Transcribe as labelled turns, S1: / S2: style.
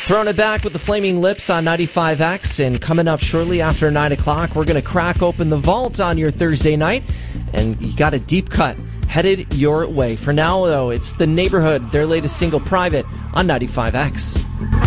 S1: Throwing it back with the Flaming Lips on 95X, and coming up shortly after 9 o'clock, we're going to crack open the vault on your Thursday night, and you got a deep cut headed your way. For now, though, it's The Neighborhood, their latest single, Private, on 95X.